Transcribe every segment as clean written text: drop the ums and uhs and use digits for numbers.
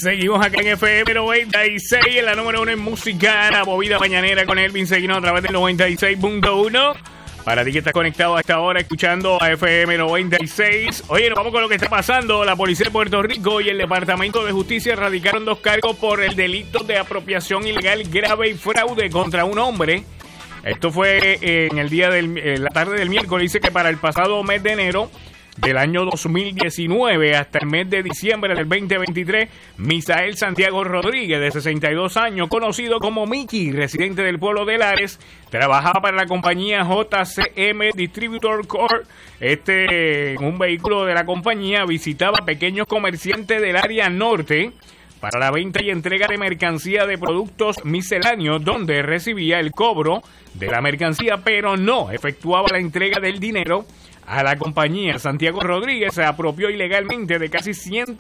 Seguimos acá en FM 96, en la número 1 en música, la movida mañanera con Elvin Seguino a través del 96.1. Para ti que estás conectado a esta hora escuchando a FM 96. Oye, nos vamos con lo que está pasando. La policía de Puerto Rico y el Departamento de Justicia radicaron 2 cargos por el delito de apropiación ilegal grave y fraude contra un hombre. Esto fue en el día la tarde del miércoles. Dice que para el pasado mes de enero del año 2019 hasta el mes de diciembre del 2023, Misael Santiago Rodríguez, de 62 años, conocido como Mickey, residente del pueblo de Lares, trabajaba para la compañía JCM Distributor Corp. En un vehículo de la compañía visitaba pequeños comerciantes del área norte para la venta y entrega de mercancía de productos misceláneos, donde recibía el cobro de la mercancía, pero no efectuaba la entrega del dinero a la compañía. Santiago Rodríguez se apropió ilegalmente de casi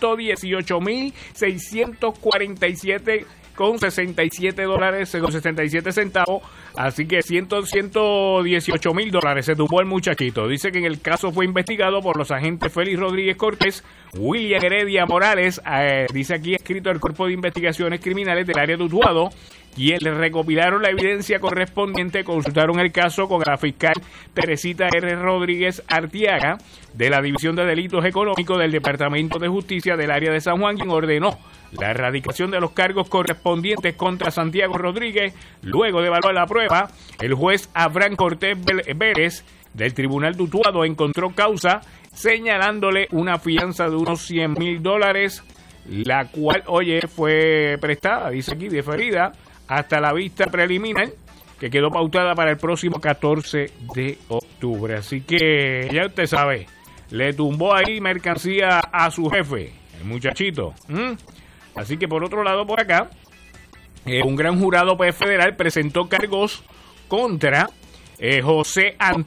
$118,647.67 así que $118,000 se tumbó el muchachito. Dice que en el caso fue investigado por los agentes Félix Rodríguez Cortés, William Heredia Morales, dice aquí escrito el Cuerpo de Investigaciones Criminales del área de Utuado, quienes recopilaron la evidencia correspondiente, consultaron el caso con la fiscal Teresita R. Rodríguez Artiaga de la División de Delitos Económicos del Departamento de Justicia del área de San Juan, quien ordenó la erradicación de los cargos correspondientes contra Santiago Rodríguez. Luego de evaluar la prueba, el juez Abraham Cortés Vélez del Tribunal de Utuado encontró causa, señalándole una fianza de unos $100,000, la cual, fue prestada, dice aquí, diferida hasta la vista preliminar, que quedó pautada para el próximo 14 de octubre. Así que ya usted sabe, le tumbó ahí mercancía a su jefe, el muchachito. Así que por otro lado, por acá, un gran jurado federal presentó cargos contra José